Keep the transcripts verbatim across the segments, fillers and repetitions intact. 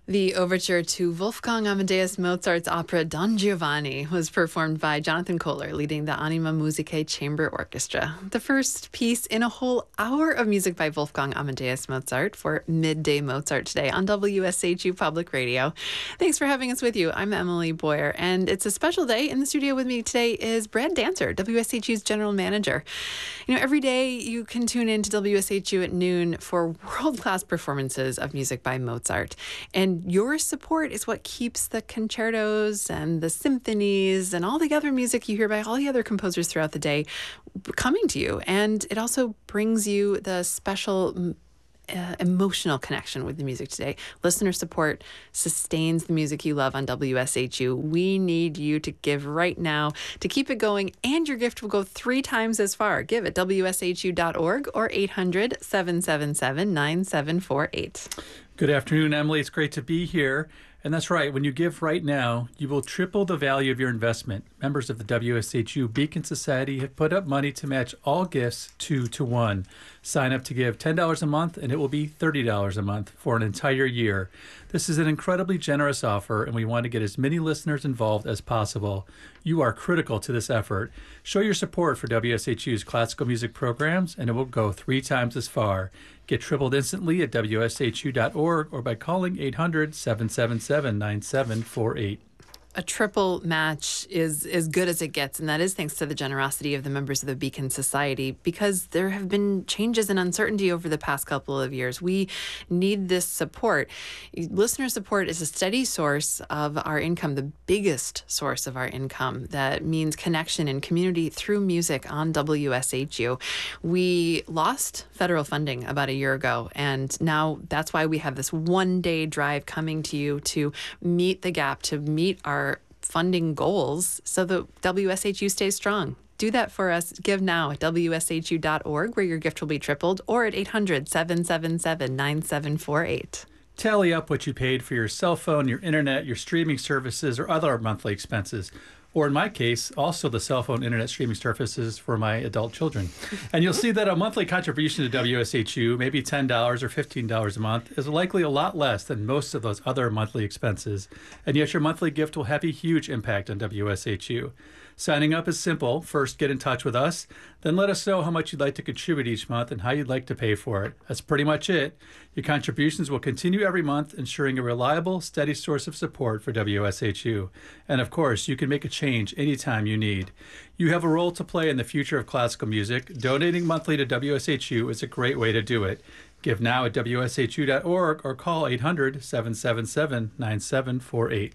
The overture to Wolfgang Amadeus Mozart's opera Don Giovanni was performed by Jonathan Kohler, leading the Anima Musicae Chamber Orchestra. The first piece in a whole hour of music by Wolfgang Amadeus Mozart for Midday Mozart today on W S H U Public Radio. Thanks for having us with you. I'm Emily Boyer, and it's a special day. In the studio with me today is Brad Dancer, W S H U's general manager. You know, every day you can tune in to W S H U at noon for world-class performances of music by Mozart. And your support is what keeps the concertos and the symphonies and all the other music you hear by all the other composers throughout the day coming to you. And it also brings you the special uh, emotional connection with the music today. Listener support sustains the music you love on W S H U. We need you to give right now to keep it going, and your gift will go three times as far. Give at W S H U dot org or eight hundred, seven seven seven, nine seven four eight. Good afternoon, Emily. It's great to be here. And that's right. When you give right now, you will triple the value of your investment. Members of the W S H U Beacon Society have put up money to match all gifts two to one. Sign up to give ten dollars a month, and it will be thirty dollars a month for an entire year. This is an incredibly generous offer, and we want to get as many listeners involved as possible. You are critical to this effort. Show your support for W S H U's classical music programs, and it will go three times as far. Get tripled instantly at W S H U dot org or by calling eight hundred, seven seven seven, nine seven four eight. A triple match is as good as it gets, and that is thanks to the generosity of the members of the Beacon Society, because there have been changes and uncertainty over the past couple of years. We need this support. Listener support is a steady source of our income, the biggest source of our income. That means connection and community through music on W S H U. We lost federal funding about a year ago, and now that's why we have this one-day drive coming to you to meet the gap, to meet our funding goals so that W S H U stays strong. Do that for us. Give now at W S H U dot org, where your gift will be tripled, or at eight hundred, seven seven seven, nine seven four eight. Tally up what you paid for your cell phone, your internet, your streaming services, or other monthly expenses. Or in my case, also the cell phone, internet, streaming services for my adult children. And you'll see that a monthly contribution to W S H U, maybe ten dollars or fifteen dollars a month, is likely a lot less than most of those other monthly expenses. And yet your monthly gift will have a huge impact on W S H U. Signing up is simple. First, get in touch with us. Then let us know how much you'd like to contribute each month and how you'd like to pay for it. That's pretty much it. Your contributions will continue every month, ensuring a reliable, steady source of support for W S H U. And of course, you can make a change anytime you need. You have a role to play in the future of classical music. Donating monthly to W S H U is a great way to do it. Give now at W S H U dot org or call eight hundred, seven seven seven, nine seven four eight.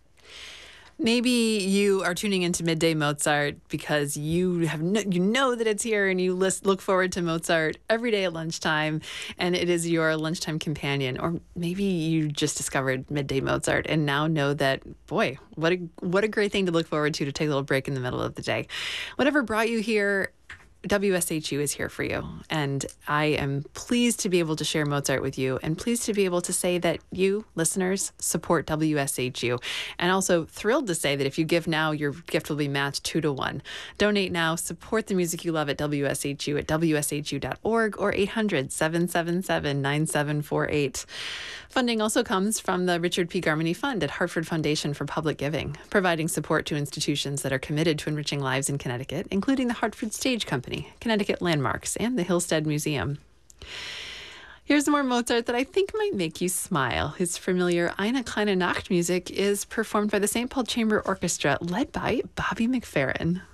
Maybe you are tuning into Midday Mozart because you have no, you know that it's here, and you list, look forward to Mozart every day at lunchtime, and it is your lunchtime companion. Or maybe you just discovered Midday Mozart and now know that, boy, what a what a great thing to look forward to to take a little break in the middle of the day. Whatever brought you here, W S H U is here for you, and I am pleased to be able to share Mozart with you, and pleased to be able to say that you, listeners, support W S H U, and also thrilled to say that if you give now, your gift will be matched two to one. Donate now, support the music you love at W S H U at W S H U dot org or eight hundred, seven seven seven, nine seven four eight. Funding also comes from the Richard P. Garmany Fund at Hartford Foundation for Public Giving, providing support to institutions that are committed to enriching lives in Connecticut, including the Hartford Stage Company, Connecticut Landmarks, and the Hillstead Museum. Here's more Mozart that I think might make you smile. His familiar Eine kleine Nacht music is performed by the Saint Paul Chamber Orchestra, led by Bobby McFerrin.